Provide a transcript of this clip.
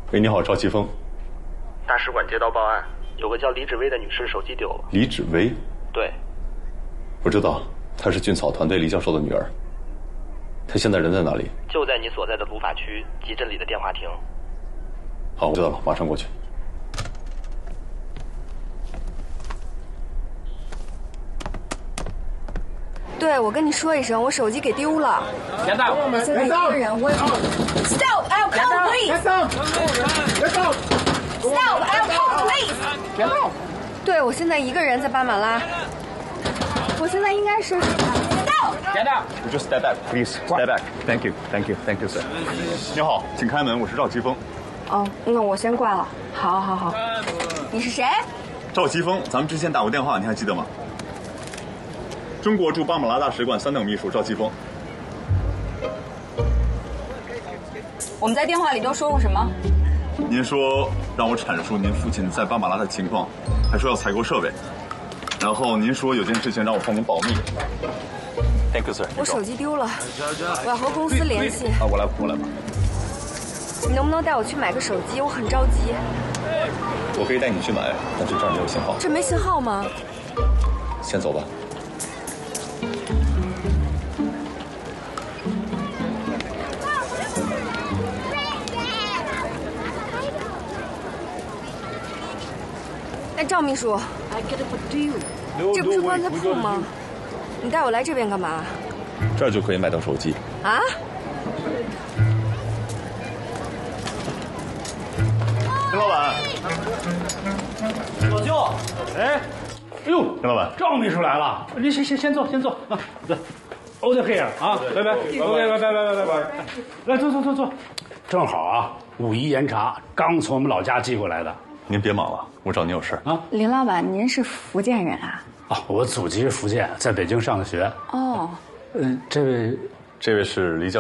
喂，你好，赵奇峰。 大使馆接到报案，有个叫李芷薇的女士手机丢了。 李芷薇？ 对， 我知道，她是菌草团队李教授的女儿。她现在人在哪里？ 就在你所在的鲁法区集镇里的电话亭。 好，我知道了，马上过去。 对，我跟你说一声，我手机给丢了。 别动！ 我现在一个人，我 Stop! I'll call police! Stop! I'll call police! 别动！ 对，我现在一个人在巴马拉。我现在应该是 Stop! 别动 You just step back, please. Step back. Thank you, thank you, thank you, sir. 你好，请开门，我是赵奇峰。 哦，那我先挂了。好。你是谁？ 赵奇峰，咱们之前打过电话，你还记得吗？中国驻巴马拉大使馆3等秘书赵奇峰。 我们在电话里都说过什么？ 您说让我阐述您父亲在巴马拉的情况，还说要采购设备，然后您说有件事情让我向您保密。Thank you, sir。 我手机丢了，我要和公司联系。 啊，我来吧。 你能不能带我去买个手机？我很着急。 我可以带你去买，但是这儿没有信号。 这没信号吗？ 先走吧。 哎，赵秘书，这不是棺材铺吗？你带我来这边干嘛？ 这儿就可以买到手机。 啊？ 陈老板， 老舅，哎呦， 陈老板， 赵秘书来了，你先坐啊，来 ，Over here 啊，拜，来坐，正好啊，武夷岩茶刚从我们老家寄过来的。 您别忙了，我找您有事啊。 林老板，您是福建人啊？ 啊，我祖籍是福建，在北京上的学。 哦， 这位是黎教授。